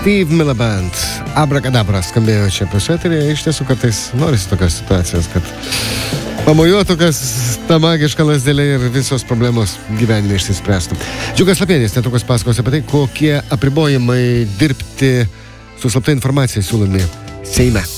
Steve Miliband, Abracadabra skambėjo čia pas eterį. Iš tiesų kartais norisi tokios situacijos, kad pamojuotų kas tą magišką lasdelę ir visos problemos gyvenime išsispręstų. Džiugas Lapienis netrukus pasakos apie tai, kokie apribojimai dirbti su slapta informacija siūlomi Seime.